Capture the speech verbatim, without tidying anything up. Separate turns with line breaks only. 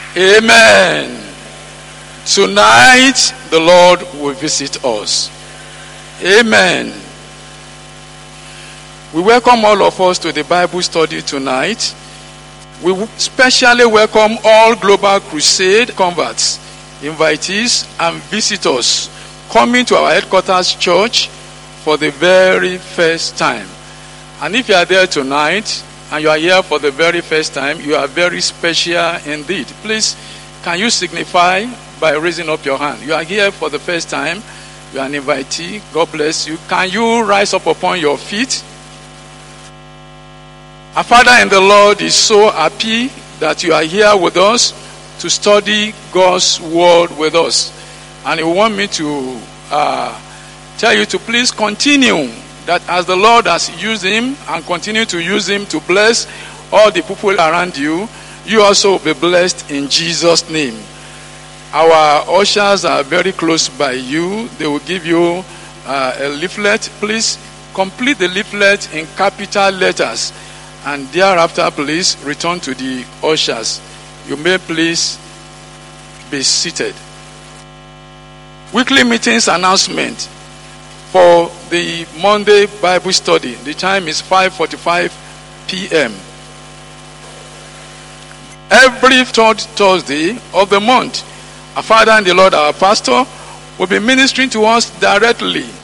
Amen. Tonight, the Lord will visit us. Amen. We welcome all of us to the Bible study tonight. We specially welcome all Global Crusade converts, invitees, and visitors coming to our headquarters church for the very first time. And if you are there tonight and you are here for the very first time, you are very special indeed. Please, can you signify by raising up your hand? You are here for the first time. You are an invitee. God bless you. Can you rise up upon your feet? Our Father in the Lord is so happy that you are here with us to study God's word with us. And He wants me to uh, tell you to please continue, that as the Lord has used him and continue to use him to bless all the people around you, you also will be blessed in Jesus' name. Our ushers are very close by you. They will give you uh, a leaflet. Please complete the leaflet in capital letters. And thereafter, please return to the ushers. You may please be seated. Weekly meetings announcement for the Monday Bible study. The time is five forty-five p.m. Every third Thursday of the month, our Father and the Lord, our pastor, will be ministering to us directly